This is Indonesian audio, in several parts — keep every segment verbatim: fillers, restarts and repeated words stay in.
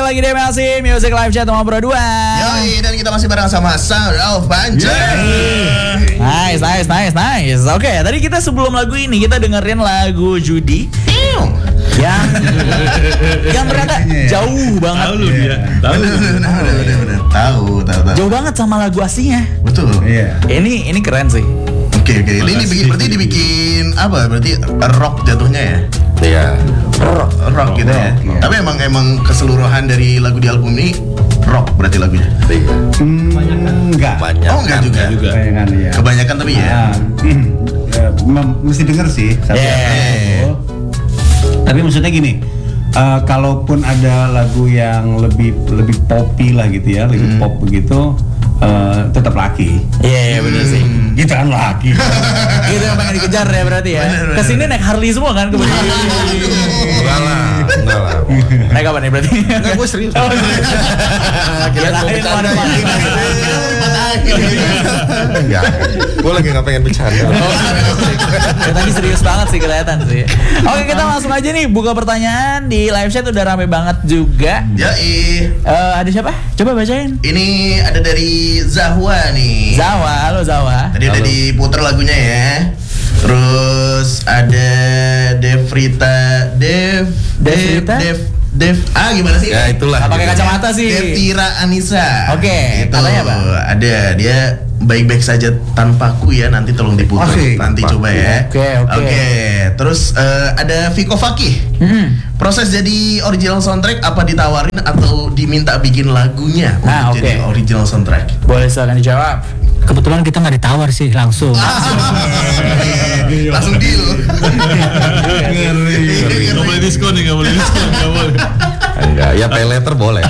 lagi di M L C Music Live Chat nomor dua. Yoi, dan kita masih bareng sama Sound of Panca. Nice, nice, nice, nice. Oke, okay, tadi kita sebelum lagu ini kita dengerin lagu Judi yang yang ternyata jauh banget. Tahu lu dia. Tahu. Benar, benar, benar. Tahu, tahu, tahu. Jauh banget sama lagu aslinya. Betul. Iya. Ini ini keren sih. Oke, oke. Ini dibikin berarti dibikin apa? Berarti rock jatuhnya ya? Iya. Rock, rock gitu ya. Tapi emang emang keseluruhan dari lagu di album ini rock berarti lagunya. Iya. Hmm, enggak. Banyak. Oh, enggak juga. juga. Kebanyakan ya. Kebanyakan tapi ya. Ah, hmm. Ya, mem- mesti denger sih satu Yeah. lagu. Tapi maksudnya gini, uh, kalaupun ada lagu yang lebih lebih poppy lah gitu ya, lebih Hmm. pop begitu, uh, tetap laki. Iya, iya bener sih. Gitu kan laki. Gitu yang pengen dikejar ya berarti ya. Bener, bener. Kesini naik Harley semua kan kebetulan. Enggak lah, enggak lah. Naik apa nih berarti? Enggak, gue serius. Oh, serius. Kirain mau ada pangling. Enggak. Gue lagi nggak pengen bercanda. Ya, tadi serius banget sih kelihatan sih. Oke, kita langsung aja nih buka pertanyaan di live chat udah rame banget juga. Yoi. Eh, ada siapa? Coba bacain. Ini ada dari Zahwa nih. Zawa, halo Zawa. Tadi udah diputer lagunya ya. Terus ada Devrita Dev Devrita? Dev Dev ah gimana sih? Ya itulah. Nggak pakai gitu. kacamata sih. Devtira Anissa. Oke, Gitu. katanya apa? Ada dia baik-baik saja tanpaku ya, nanti tolong diputar. Asik. Nanti Tanpaku. coba ya. Oke, oke. Oke, terus eh, ada Viko Fakih. Hmm. Proses jadi original soundtrack apa ditawarin atau diminta bikin lagunya Ah, untuk oke. jadi original soundtrack? Boleh silakan dijawab. Kebetulan kita nggak ditawar sih langsung. Langsung deal. Nggak boleh diskon nih, nggak boleh diskon, nggak boleh. Enggak, ya pay letter boleh.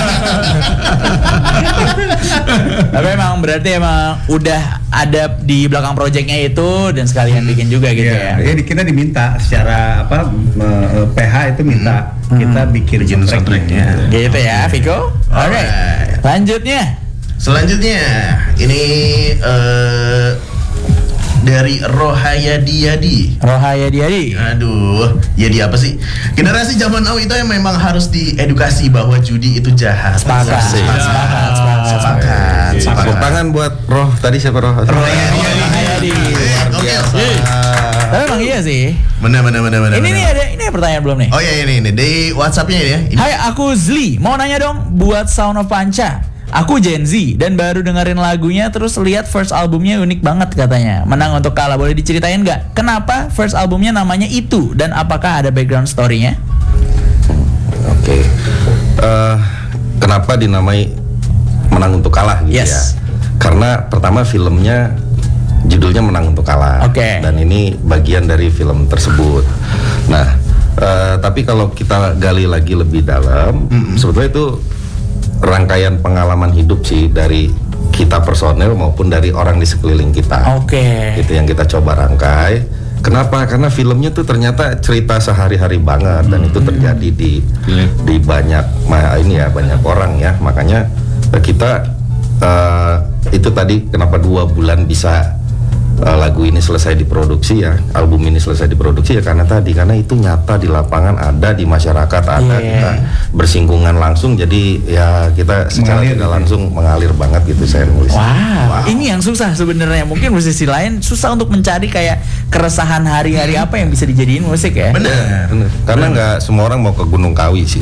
Tapi emang berarti emang udah ada di belakang proyeknya itu dan sekalian bikin juga gitu Iya, ya. ya di- kita diminta secara apa eh, P H itu minta kita bikin Bikin soundtracknya. soundtracknya. Gitu ya, Viko. Alright. Alright. Lanjutnya. Selanjutnya ini eh, dari Rohayadi Yadi. Rohaya Diadi. Aduh, Yadi apa sih? Generasi zaman now itu yang memang harus diedukasi bahwa judi itu jahat. Sepakat. Asik. Sepakat. Sepakat. Sepakat. Tepuk Sepakat. tangan buat Roh. Tadi siapa Roh? Rohayadi Yadi. Rohayadi. Oke. Tapi emang iya sih. Benar benar benar benar. Ini benar. nih ada ini ada pertanyaan belum nih? Oh iya ini ini di WhatsApp-nya ya. Ini. Hai, aku Zli. Mau nanya dong buat Sound of Panca. Aku Gen Z dan baru dengerin lagunya terus lihat first albumnya unik banget katanya. Menang untuk kalah. Boleh diceritain nggak? Kenapa first albumnya namanya itu dan apakah ada background story-nya? Oke. Eh, kenapa dinamai Menang untuk Kalah gitu Yes. ya? Karena pertama filmnya judulnya Menang untuk Kalah. Oke. Dan ini bagian dari film tersebut. Nah, eh, tapi kalau kita gali lagi lebih dalam, sebetulnya itu rangkaian pengalaman hidup sih dari kita personel maupun dari orang di sekeliling kita. Oke. Itu yang kita coba rangkai. Kenapa? Karena filmnya tuh ternyata cerita sehari-hari banget dan itu terjadi di di banyak ma- ini ya banyak orang ya. Makanya eh, kita eh, itu tadi kenapa dua bulan bisa eh, lagu ini selesai diproduksi ya, album ini selesai diproduksi ya karena tadi karena itu nyata di lapangan ada di masyarakat ada Yeah. kita bersinggungan langsung jadi ya kita secara Mengalir tidak gitu. langsung mengalir banget gitu saya nulis. Wow. Ini yang susah sebenarnya. Mungkin musisi lain susah untuk mencari kayak keresahan hari-hari apa yang bisa dijadiin musik ya. Benar. Bener. Karena nggak semua orang mau ke Gunung Kawi sih.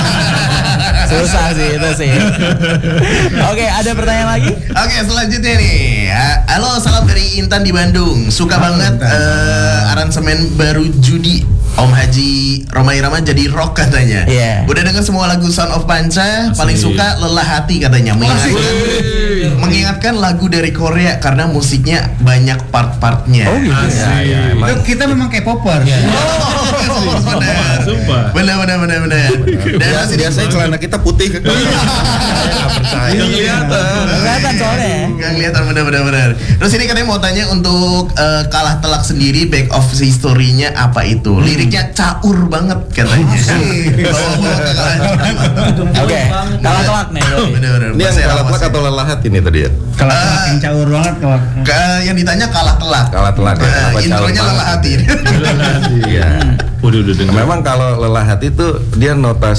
Susah sih itu sih. Oke, ada pertanyaan lagi? Oke, selanjutnya nih. Ha- Halo, salam dari Intan di Bandung. Suka banget eh, aransemen baru Judi. Om Haji Roma Irama jadi rock katanya. Iya. Udah denger semua lagu Sound of Panca, paling suka Lelah Hati katanya. Mengingatkan, mengingatkan lagu dari Korea karena musiknya banyak part-partnya. Oh gitu. Ya, ya, emang. Itu kita memang K-popper. Oh, benar. Sumpah. Benar benar benar benar. Dan Biasa, masih biasanya celana kita putih. Saya nggak percaya. Nggak kelihatan. Kelihatan soalnya. Nggak kelihatan benar-benar benar. Terus ini katanya mau tanya untuk eh, Kalah Telak sendiri back of history-nya apa itu? Liriknya caur banget katanya. Bawa-bawa ke Kalah Telak. Oke, kalah telak nih. berarti. Benar-benar. Ini yang Bahasa kalah telak Eropa atau lelah hati nih tadi ya? Kalau makin caur banget kalau sih. Ke- yang ditanya Kalah Telak. Kalah telak ya. Eh, Kenapa caur intronya banget? Lelah Hati. Iya. udah udah dengar. Memang kalau lelah hati itu dia notasi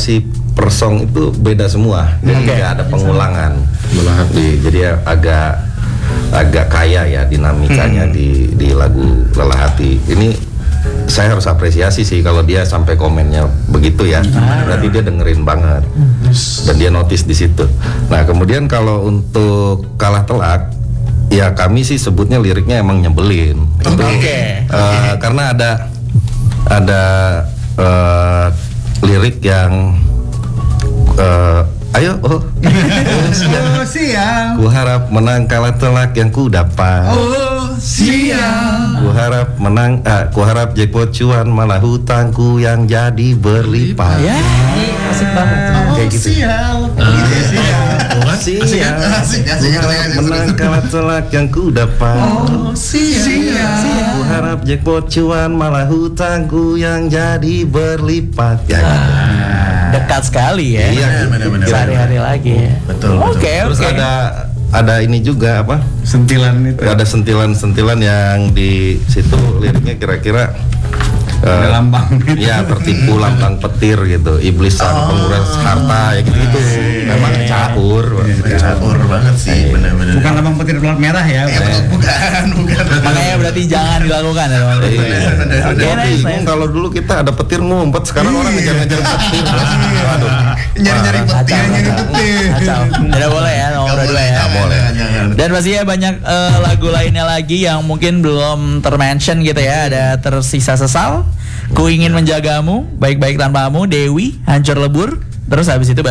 per song itu beda semua, jadi Oke. nggak ada pengulangan. Di, jadi ya agak agak kaya ya dinamikanya di di lagu Lelah Hati ini. Saya harus apresiasi sih kalau dia sampai komennya begitu ya, berarti dia dengerin banget dan dia notice di situ. Nah kemudian kalau untuk Kalah Telak, ya kami sih sebutnya liriknya emang nyebelin. Itu Oke. eh, karena ada ada eh, lirik yang eh, ayo oh, oh siang. Oh, siang. Ku harap menang kalah telak yang ku dapat. Oh, siang. Ku harap menang, ah, ku harap jackpot cuan malah hutangku yang jadi berlipat. Ya, asik banget. Kayak gitu. Sial. Siang, Asik, asik, asik. ku harap menang kalah telak yang ku dapat. Oh, siang. Ku harap jackpot cuan malah hutangku yang jadi berlipat. Ya, gitu. Dekat sekali ya. Iya, benar-benar. Sehari-hari lagi ya. Betul, betul. Oke, Terus oke. ada ada ini juga apa? Sentilan itu. Ada sentilan-sentilan yang di situ liriknya kira-kira Ada eh, lambang. ya tertipu lambang petir gitu, iblis sang penguras harta ya gitu-gitu. Memang caur. Caur banget sih, benar-benar. Bukan lambang petir pelat merah ya. Eh, betul, bukan, bukan. Makanya berarti jangan dilakukan ya teman-teman. Iya. Oke, Gua nice, bingung nice. kalau dulu kita ada petir ngumpet, sekarang orang ngejar-ngejar petir. Waduh. Nyari-nyari Kacau, petir, nyari kacau. petir. Kacau. Tidak boleh ya nomor Nggak dua boleh, ya. nggak boleh, jangan. Dan pastinya banyak eh, lagu lainnya lagi yang mungkin belum termention gitu ya. Ada Tersisa Sesal, Ku Ingin Menjagamu, Baik-Baik Tanpamu, Dewi, Hancur Lebur. Terus habis itu